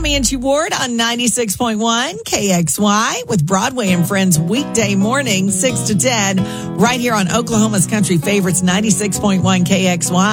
Angie Ward on 96.1 KXY with Broadway and Friends weekday morning, 6 to 10, right here on Oklahoma's Country Favorites 96.1 KXY.